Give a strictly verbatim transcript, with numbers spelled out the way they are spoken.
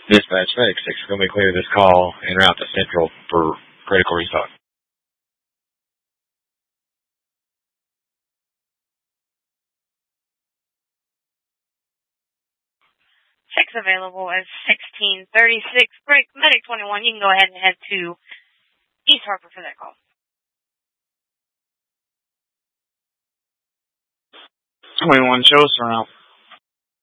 Dispatch FedEx six is going to be clear this call en route to Central for critical restock. Six available as sixteen thirty-six. Break Medic twenty-one. You can go ahead and head to East Harper for that call. twenty-one, show us around.